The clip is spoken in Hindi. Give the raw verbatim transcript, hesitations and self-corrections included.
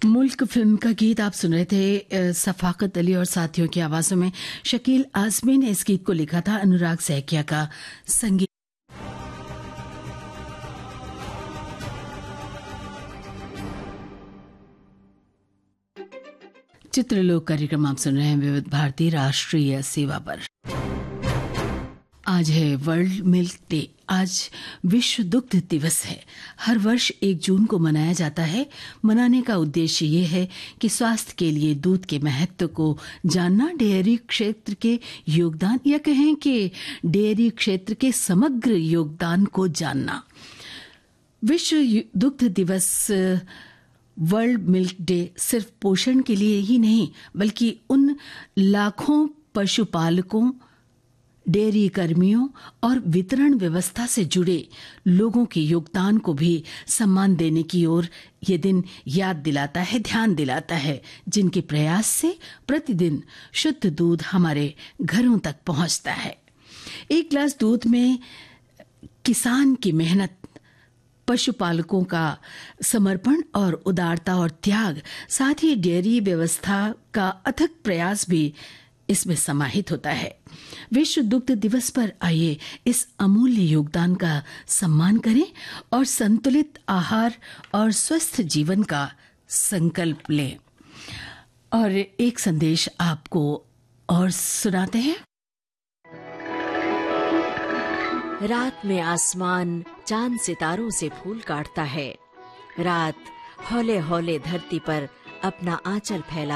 मुल्क फिल्म का गीत आप सुन रहे थे सफाकत अली और साथियों की आवाजों में। शकील आजमी ने इस गीत को लिखा था, अनुराग सैकिया का संगीत। चित्रलोक कार्यक्रम आप सुन रहे हैं विविध भारती राष्ट्रीय सेवा पर। आज है वर्ल्ड मिल्क डे। आज विश्व दुग्ध दिवस है। हर वर्ष एक जून को मनाया जाता है। मनाने का उद्देश्य ये है कि स्वास्थ्य के लिए दूध के महत्व को जानना, डेयरी क्षेत्र के योगदान या कहें कि डेयरी क्षेत्र के समग्र योगदान को जानना। विश्व दुग्ध दिवस वर्ल्ड मिल्क डे सिर्फ पोषण के लिए ही नहीं, बल्कि उन लाखों पशुपालकों, डेयरी कर्मियों और वितरण व्यवस्था से जुड़े लोगों के योगदान को भी सम्मान देने की ओर ये दिन याद दिलाता है, ध्यान दिलाता है, जिनके प्रयास से प्रतिदिन शुद्ध दूध हमारे घरों तक पहुंचता है। एक गिलास दूध में किसान की मेहनत, पशुपालकों का समर्पण और उदारता और त्याग, साथ ही डेयरी व्यवस्था का अथक प्रयास भी इसमें समाहित होता है। विश्व दुग्ध दिवस पर आइए इस अमूल्य योगदान का सम्मान करें और संतुलित आहार और स्वस्थ जीवन का संकल्प लें। और एक संदेश आपको और सुनाते हैं। रात में आसमान चांद सितारों से फूल काटता है। रात हौले हौले धरती पर अपना आंचल फैला